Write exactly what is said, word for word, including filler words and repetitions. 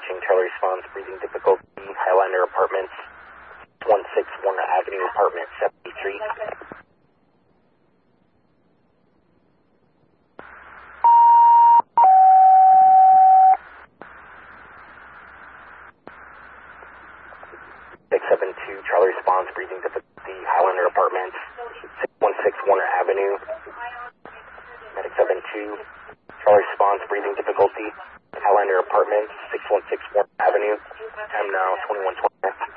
dispatching. Charlie responds, breathing difficulty, Highlander Apartments, one six one Avenue, Apartment seventy-three. six seven two, Charlie responds, breathing difficulty, Highlander Apartments, one six one Avenue. Medic seven two, Charlie responds, breathing difficulty, Highlander Apartments, six one six one Avenue. Time now, twenty-one twenty.